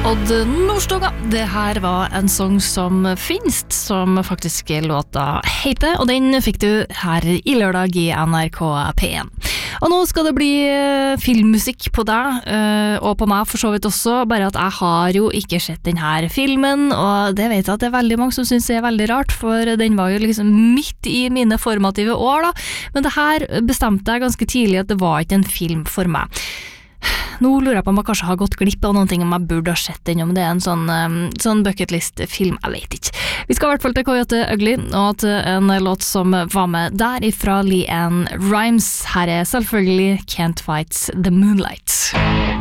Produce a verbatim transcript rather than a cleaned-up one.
Odd Nordstoga, det her var en sang som finnes, som faktisk låta heter, og den fikk du her i lørdag i N R K P en. Og nå skal det bli filmmusikk på deg, og på meg for så vidt også, bare at jeg har jo ikke sett denne filmen, og det vet jeg at det er veldig mange som synes er veldig rart, for den var jo liksom midt i mine formative år da, men det her bestemte jeg ganske tidlig at det var ikke en film for meg. Nå lurer jeg på om jeg kanskje har gått glipp av noen ting om jeg burde ha sett den, om det er en sånn, um, sånn bucketlist-film, jeg vet ikke. Vi skal i hvert fall til Coyote Ugly, og til en låt som var med der ifra LeAnn Rimes. Her er selvfølgelig Can't Fight the Moonlight.